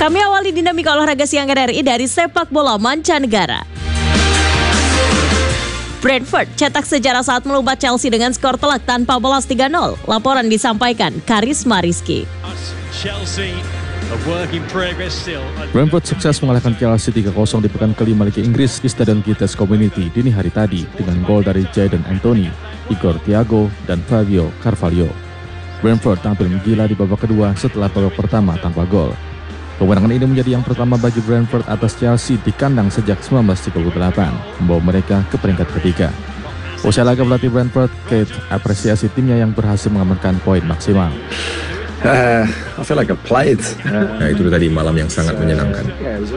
Kami awali dinamika olahraga siang RRI dari sepak bola mancanegara. Brentford cetak sejarah saat melubat Chelsea dengan skor telak tanpa balas 3-0. Laporan disampaikan Karisma Rizky. Brentford sukses mengalahkan Chelsea 3-0 di pekan kelima Liga Inggris di Stadion Giants Community dini hari tadi dengan gol dari Jadon Anthony, Igor Thiago, dan Fabio Carvalho. Brentford tampil menggila di babak kedua setelah babak pertama tanpa gol. Kemenangan ini menjadi yang pertama bagi Brentford atas Chelsea di kandang sejak 1938, membawa mereka ke peringkat ketiga. Usai laga pelatih Brentford, Kate apresiasi timnya yang berhasil mengamankan poin maksimal. I feel like I played. Itu tadi malam yang sangat menyenangkan.